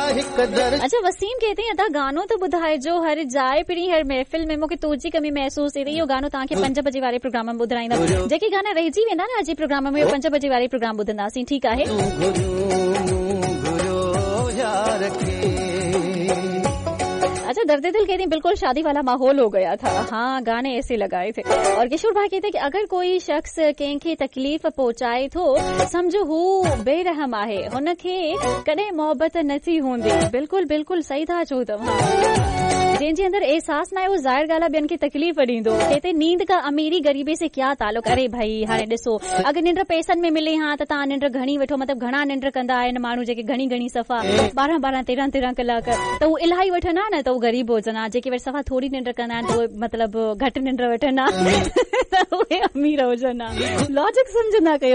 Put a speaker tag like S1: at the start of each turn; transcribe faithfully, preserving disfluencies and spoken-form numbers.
S1: अच्छा वसीम कहते हैं अदा गानो तो ॿुधाए जो हर जाए पिणी हर महफ़िल में मूंखे तुंहिंजी कमी महसूस थी इहो गानो तव्हांखे पंज बजे वारे प्रोग्राम में ॿुधाईंदा जेके गाना रहिजी वेंदा न अॼु प्रोग्राम में पंज बजे वारे प्रोग्राम ॿुधंदासीं ठीकु आहे अच्छा दर्द दिल कहते हैं बिल्कुल शादी वाला माहौल हो गया था हाँ गाने ऐसे लगाए थे और किशोर भाई कहते हैं कि अगर कोई शख्स कंहिंखे तकलीफ़ पहुचाए थो समझो हू बेरहम आहे हुनखे कॾहिं मोहबत नथी हूंदी बिल्कुल बिल्कुल सही था चओ तव्हां जंहिंजे अंदर एहसास ना है वो ज़ाहिर ॻाल्हि ॿियनि खे तकलीफ़ ॾींदो कहते नींद का अमीरी गरीबी से क्या ताल्लुक अरे भाई हाणे ॾिसो अगरि निंड पैसनि में मिले हा त तव्हां निंड घणी वठो मतिलबु घणा निंड कंदा आहिनि माण्हू जेके घणी घणी सफ़ा ॿारहं ॿारहं तेरहं तेरहं कलाक त उहो इलाही वठनि हा न त उहो ग़रीब हुजनि हा जेके वरी सफ़ा थोरी निंड कंदा आहिनि त उहे मतिलबु घटि निंड वठनि हा त उहे अमीर हुजनि हा लॉजिक सम्झंदा कयो